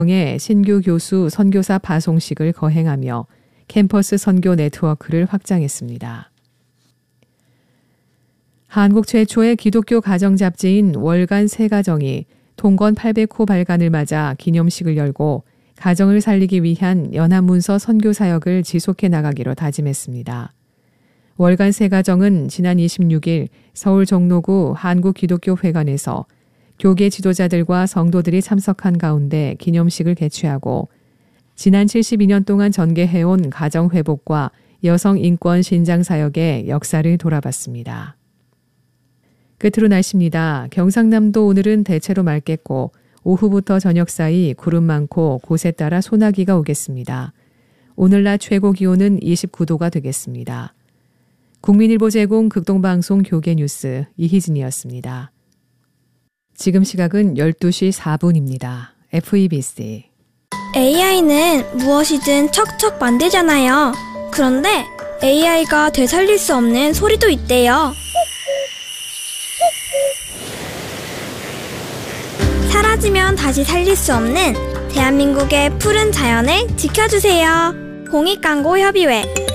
의 신규 교수 선교사 파송식을 거행하며 캠퍼스 선교 네트워크를 확장했습니다. 한국 최초의 기독교 가정 잡지인 월간 새가정이 통건 800호 발간을 맞아 기념식을 열고 가정을 살리기 위한 연합문서 선교 사역을 지속해 나가기로 다짐했습니다. 월간 새가정은 지난 26일 서울 종로구 한국기독교회관에서 교계 지도자들과 성도들이 참석한 가운데 기념식을 개최하고 지난 72년 동안 전개해온 가정회복과 여성인권 신장사역의 역사를 돌아봤습니다. 끝으로 날씨입니다. 경상남도 오늘은 대체로 맑겠고 오후부터 저녁 사이 구름 많고 곳에 따라 소나기가 오겠습니다. 오늘 낮 최고 기온은 29도가 되겠습니다. 국민일보 제공 극동방송 교계뉴스 이희진이었습니다. 지금 시각은 12시 4분입니다. FEBC AI는 무엇이든 척척 만들잖아요. 그런데 AI가 되살릴 수 없는 소리도 있대요. 사라지면 다시 살릴 수 없는 대한민국의 푸른 자연을 지켜주세요. 공익광고협의회